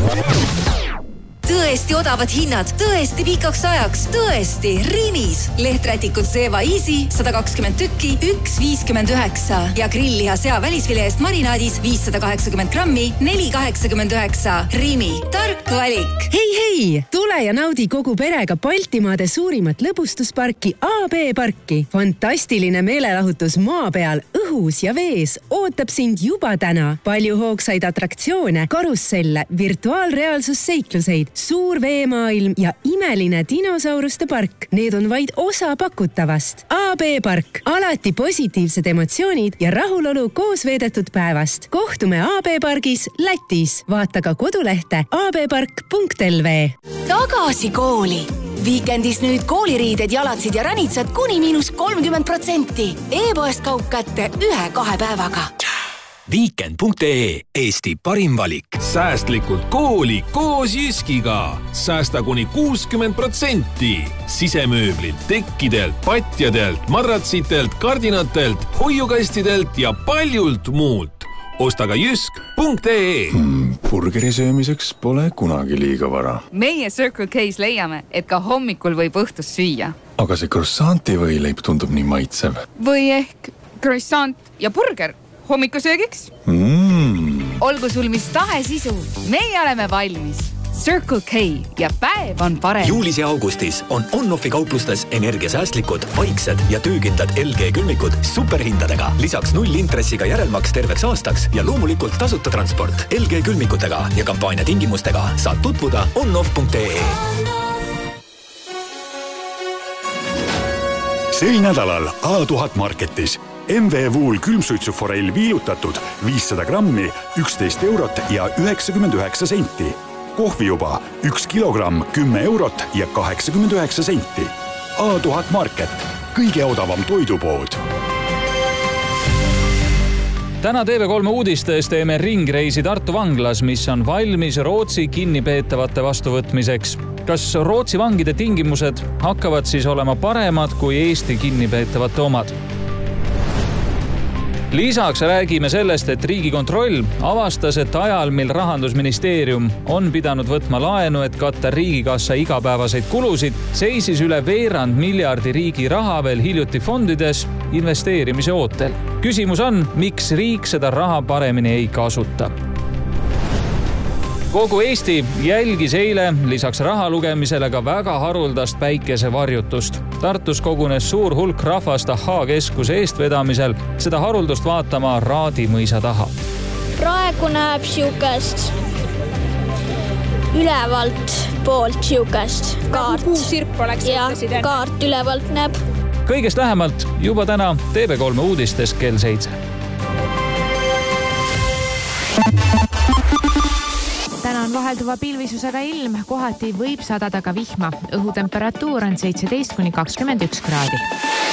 Tõesti odavad hinnad, tõesti pikaks ajaks, tõesti Rimis. Lehträtikud Seva Easy 120 tükki, 1,59 ja grillliha sea välisvile eest marinaadis 580 grammi, 4,89. Rimi, tark valik. Hei, tule ja naudi kogu perega Baltimaade suurimat lõbustusparki AB Parki. Fantastiline meelelahutus maa peal, õhus ja vees ootab sind juba täna. Palju hoogsaid atraktsioone, karusselle, virtuaalreaalsusseikluseid, suur veemaailm ja imeline dinosauruste park. Need on vaid osa pakutavast. AB Park. Alati positiivsed emotsioonid ja rahulolu koos veedetud päevast. Kohtume AB Pargis Lätis. Vaata ka kodulehte abpark.lv. Tagasi kooli. Viikendis nüüd kooliriided, jalatsid ja ränitsad kuni -30%. E-poest kaup kätte 1-2 päevaga. Weekend.ee, Eesti parim valik. Säästlikult kooli koos Jyskiga. Säästa kuni 60%. Sisemööblilt, tekkidelt, patjadelt, madratsitelt, kardinatelt, hoiukastidelt ja paljult muult. Osta ka jysk.ee. Burgeri söömiseks pole kunagi liiga vara. Meie Circle K's leiame, et ka hommikul võib õhtust süüa. Aga see croissanti võileib tundub nii maitsev. Või ehk croissant ja burger hommikusöögiks. Olgu sul mis tahes isu, meie oleme valmis. Circle K ja päev on parem. Juulis ja augustis on on-offi kauplustes energiasäästlikud, vaiksed ja töökindlad LG külmikud superhindadega. Lisaks 0 intressiga järelmaks terveks aastaks ja loomulikult tasuta transport. LG külmikutega ja kampaania tingimustega saad tutvuda onoff.ee. Sel nädalal A1000 Marketis MV Wool külmsuitsuforell viilutatud 500 grammi, 11 eurot ja 99 senti. Kohvi juba 1 kilogramm, 10 eurot ja 89 senti. A1000 Market, kõige odavam toidupood. Täna TV3 uudistes teeme ringreisi Tartu vanglas, mis on valmis Rootsi kinnipeetavate vastuvõtmiseks. Kas Rootsi vangide tingimused hakkavad siis olema paremad kui Eesti kinnipeetavate omad? Lisaks räägime sellest, et Riigikontroll avastas, et ajal, mil Rahandusministeerium on pidanud võtma laenu, et katta riigikassa igapäevaseid kulusid, seisis üle veerand miljardi riigi raha veel hiljuti fondides investeerimise ootel. Küsimus on, miks riik seda raha paremini ei kasuta? Kogu Eesti jälgis eile lisaks raha lugemisele ka väga haruldast päikesevarjutust. Tartus kogunes suur hulk rahvast Ahhaa keskuse eestvedamisel seda haruldust vaatama Raadi mõisa taha. Praegu näeb siukest ülevalt poolt siukest kaart. Nagu kuusirp oleks ütlesid. Ja kaart ülevalt näeb. Kõigest lähemalt juba täna TV3 uudistes kell 7. Täna on vahelduva pilvisusega ilm, kohati võib sadada ka vihma. Õhutemperatuur on 17-21 kraadi.